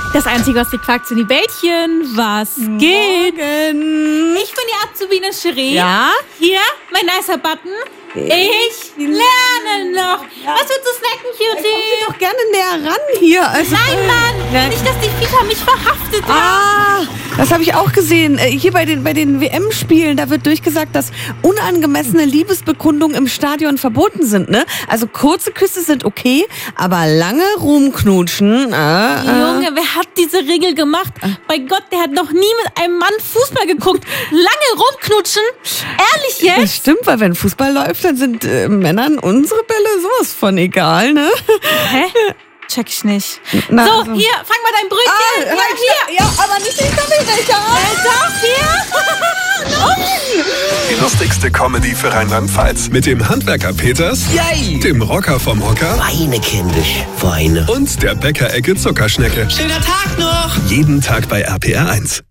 Das Einzige, was dir quakt, sind die Bällchen. Was geht? Morgen. Ich bin die Azubine Cherie. Ja? Hier, mein nicer Button. Ich lerne noch. Was willst du snacken, Cutie? Komm Sie doch gerne näher ran hier. Also, Nein, Mann. Nicht, dass die Viecher mich verhaftet haben. Ah, das habe ich auch gesehen. Hier bei den WM-Spielen, da wird durchgesagt, dass unangemessene Liebesbekundungen im Stadion verboten sind, ne? Also kurze Küsse sind okay, aber lange rumknutschen. Junge, wer hat diese Regel gemacht? Bei Gott, der hat noch nie mit einem Mann Fußball geguckt. Lange rumknutschen? Ehrlich jetzt? Das stimmt, weil wenn Fußball läuft, dann sind Männern unsere Bälle sowas von egal, ne? Hä? Check ich nicht. Na, so, also. hier, fang mal dein Brötchen. Halt, hier. Ja, aber nicht den Kaffeebecher. Doch, hier. Die lustigste Comedy für Rheinland-Pfalz. Mit dem Handwerker Peters, Yay! dem Rocker vom Hocker Weine, kindisch, Weine. und der Bäckerecke Zuckerschnecke. Schöner Tag noch! Jeden Tag bei RPR 1.